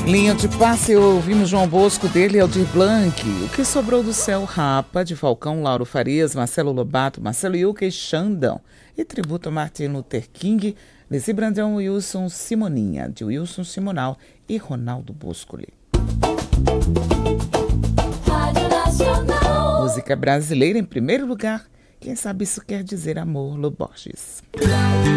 Linha de passe, ouvimos João Bosco, dele, Aldir Blanc. O que sobrou do céu, Rapa, de Falcão, Lauro Farias, Marcelo Lobato, Marcelo Yuca e Xandão. E tributo a Martin Luther King, Lizzy Brandão e Wilson Simoninha, de Wilson Simonal e Ronaldo Boscoli. Música brasileira em primeiro lugar. Quem sabe isso quer dizer amor, Lo Borges.